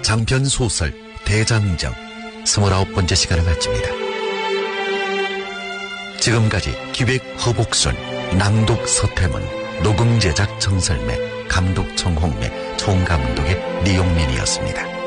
장편 소설 대장정 29번째 시간을 마칩니다. 지금까지 기획 허복순, 낭독 서태문, 녹음 제작 정설매, 감독 정홍매, 총감독의 리용민이었습니다.